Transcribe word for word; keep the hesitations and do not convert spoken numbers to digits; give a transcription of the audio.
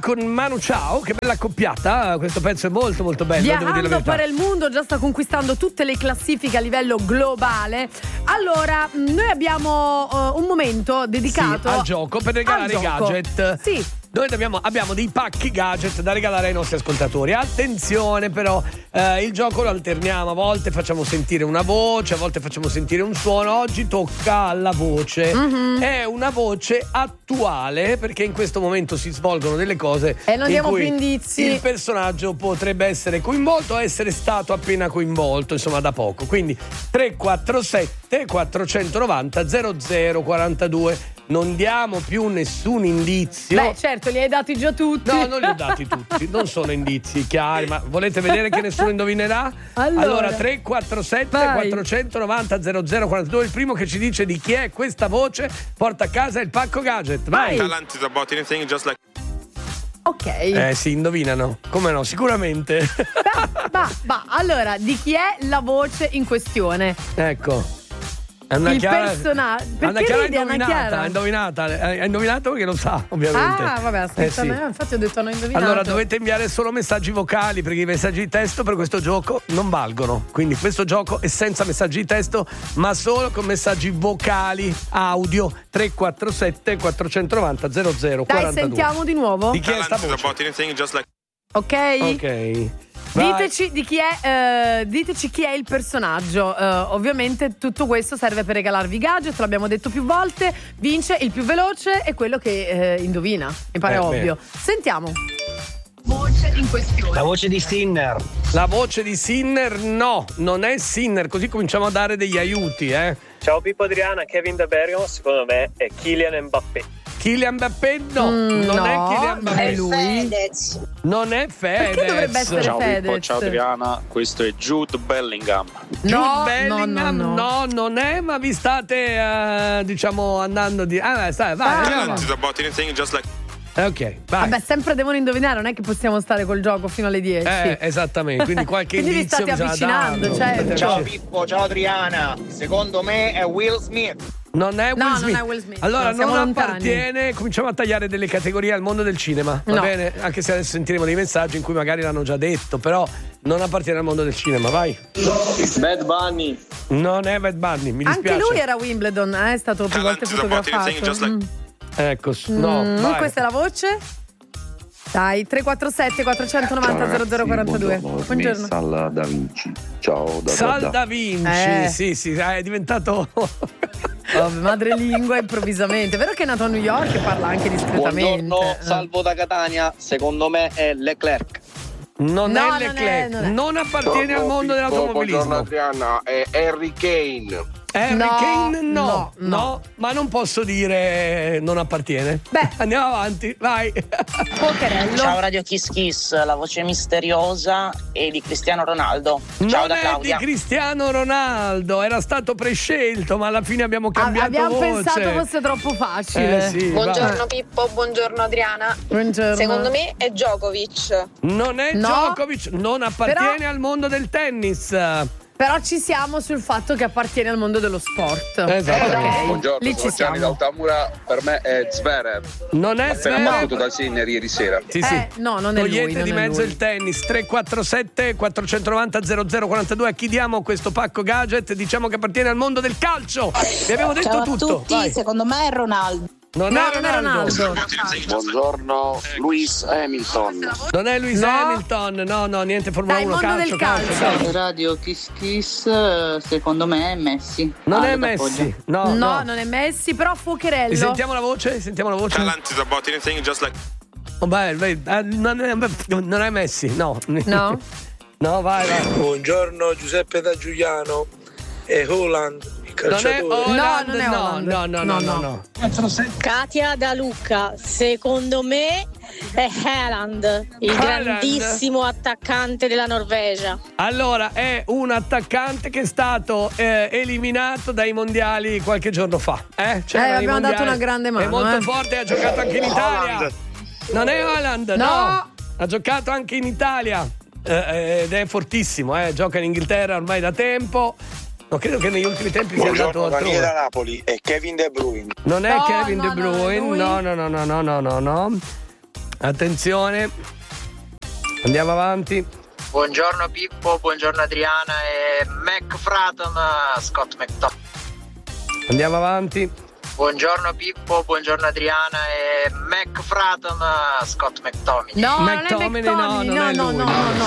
con Manu Chao, che bella accoppiata, questo pezzo è molto molto bello. Viajando per il mondo, già sta conquistando tutte le classifiche a livello globale. Allora, noi abbiamo uh, un momento dedicato sì, al gioco per regalare i gadget. Sì. Noi abbiamo, abbiamo dei pacchi gadget da regalare ai nostri ascoltatori. Attenzione però, eh, il gioco lo alterniamo, a volte facciamo sentire una voce, a volte facciamo sentire un suono. Oggi tocca alla voce. Mm-hmm. È una voce attuale, perché in questo momento si svolgono delle cose e non in diamo cui più indizi. Il personaggio potrebbe essere coinvolto o essere stato appena coinvolto, insomma da poco. Quindi tre quattro sette quattro nove zero zero zero quattro due. Non diamo più nessun indizio. Beh, certo, li hai dati già tutti. No, non li ho dati tutti. Non sono indizi chiari, ma volete vedere che nessuno indovinerà? Allora, allora tre quattro sette quattro nove zero zero zero quattro due. Il primo che ci dice di chi è questa voce porta a casa il pacco gadget. Vai. Ok. Eh, si indovinano. Come no? Sicuramente. Ma, ma allora, di chi è la voce in questione? Ecco. Anna il Chiara, personaggio. Anna Chiara ha indovinata, ha indovinata, ha indovinato perché lo sa, ovviamente. Ah, vabbè, aspetta, eh, sì. infatti ho detto non indovinato. Allora dovete inviare solo messaggi vocali, perché i messaggi di testo per questo gioco non valgono. Quindi questo gioco è senza messaggi di testo, ma solo con messaggi vocali, audio. Tre quattro sette quattro nove zero zero zero quattro due. Dai, sentiamo di nuovo. Di chi è sta voce? Ok. Ok. Diteci di chi è, eh, diteci chi è il personaggio. Eh, ovviamente tutto questo serve per regalarvi gadget, l'abbiamo detto più volte. Vince il più veloce e quello che eh, indovina. Mi pare eh, ovvio. beh. Sentiamo. Voce in questione. La voce di Sinner. La voce di Sinner no, non è Sinner, così cominciamo a dare degli aiuti, eh. Ciao Pippo, Adriana, Kevin De Bergamo, secondo me è Kylian Mbappé. Kylian Mbappé no, mm, non no, è Kylian Mbappé. È lui. Fedez. Non è Fedez. Perché dovrebbe essere ciao Fedez? Pippo, ciao Adriana, questo è Jude Bellingham. Jude No, Bellingham no, no, no, non è, ma vi state uh, diciamo andando di ah, stai, vai, Ah. vai. Ok, vai. Vabbè, sempre devono indovinare, non è che possiamo stare col gioco fino alle dieci. Eh, esattamente, quindi qualche Quindi vi indizio state bisogna avvicinando, darlo. certo. Ciao Pippo, ciao Adriana. Secondo me è Will Smith. Non è Will No, non Smith. è Will Smith, Allora, no, siamo non lontani. appartiene. Cominciamo a tagliare delle categorie al mondo del cinema. Va No. bene? Anche se adesso sentiremo dei messaggi in cui magari l'hanno già detto, però non appartiene al mondo del cinema. Vai. Bad Bunny. Non è Bad Bunny, mi dispiace. Anche lui era a Wimbledon, eh? È stato più volte fotografato. Mm. Ecco, no, Mm, vai. questa è la voce? Dai, tre quattro sette quattro nove zero zero zero quattro due. Buongiorno. Sal Da Vinci. Ciao da Sal da. Da Vinci, Eh. sì, sì, è diventato Oh, madrelingua improvvisamente. Vero che è nato a New York e parla anche discretamente. Buongiorno, salvo da Catania. Secondo me è Leclerc. non No, è non Leclerc, è, non è. non appartiene al mondo dell'automobilismo. Buongiorno Adriana, è Harry Kane. Harry No, Kane no, no, no, no. ma non posso dire non appartiene. Beh. Andiamo avanti, vai. Pokerello. Ciao Radio Kiss Kiss, la voce misteriosa è di Cristiano Ronaldo. Ciao non da è Claudia. di Cristiano Ronaldo, era stato prescelto, ma alla fine abbiamo Ah, cambiato abbiamo voce. pensato fosse troppo facile. Eh, sì, Buongiorno vai. Pippo, buongiorno Adriana. Buongiorno. Secondo me è Djokovic. Non è No. Djokovic, non appartiene Però- al mondo del tennis. Però ci siamo sul fatto che appartiene al mondo dello sport. Esatto. Ok, Buongiorno, lì ci sono Gianni siamo. d'Altamura, per me è Zverev. Non è Appena Zverev. battuto da Sinner ieri sera. Sì, sì. Eh, no, non è lui. Togliete non di è mezzo lui. il tennis. Tre quattro sette quattro nove zero zero quattro due. A chi diamo questo pacco gadget? Diciamo che appartiene al mondo del calcio. Vi abbiamo detto Ciao a tutto. tutti, Vai. secondo me è Ronaldo. Non, No, è non è Ronaldo. Buongiorno Lewis Hamilton. Non è Lewis No. Hamilton. No, no, niente Formula Dai, uno. mondo Calcio, del calcio, calcio. calcio. Radio Kiss Kiss, secondo me è Messi. Non Ah, è lo Messi. appoggio. No, No, no. non è Messi, però Fuocherello. E sentiamo la voce? Sentiamo la voce. Oh, beh, beh, eh, non, è, non è Messi, no. No? No, vai, vai. Buongiorno Giuseppe da Giuliano e Holland, il Non è calciatore. Holland, No, non è no, Holland. no, no, no, No, no, no. no. Katia da Lucca, secondo me è Haaland, il Haaland. grandissimo attaccante della Norvegia. Allora, è un attaccante che è stato eh, eliminato dai mondiali qualche giorno fa. Eh, C'era Eh, nei abbiamo dato mondiali. una grande mano, È molto eh. forte, ha giocato anche in Italia. Non è Haaland, no. No. Ha giocato anche in Italia. Eh, ed è fortissimo, eh. Gioca in Inghilterra ormai da tempo. No, credo che negli ultimi tempi sia andato Buongiorno Daniele da altrove. Napoli è Kevin De Bruyne. Non è No, Kevin no, De no, Bruyne, lui. no, no, no, no, no, no, no, no. Attenzione. Andiamo avanti. Buongiorno Pippo, buongiorno Adriana e McFraton, Scott McTominay. Andiamo avanti. Buongiorno Pippo, buongiorno Adriana e McFraton, Scott McTominay. No, McTominay, non è McTominay, no, non è no, lui, no, no. no, no.